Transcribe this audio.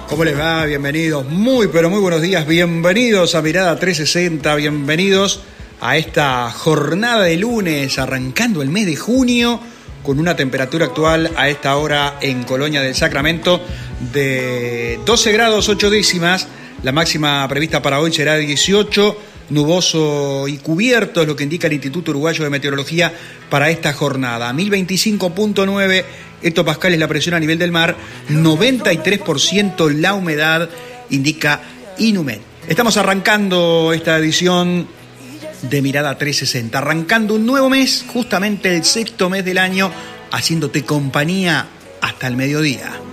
¿Cómo les va? Bienvenidos, muy pero muy buenos días, bienvenidos a Mirada 360, bienvenidos a esta jornada de lunes, arrancando el mes de junio, con una temperatura actual a esta hora en Colonia del Sacramento de 12 grados 8 décimas, la máxima prevista para hoy será de 18, nuboso y cubierto es lo que indica el Instituto Uruguayo de Meteorología para esta jornada, 1025.9 hectopascales la presión a nivel del mar, 93% la humedad, indica Inumet. Estamos arrancando esta edición de Mirada 360, arrancando un nuevo mes, justamente el sexto mes del año, haciéndote compañía hasta el mediodía.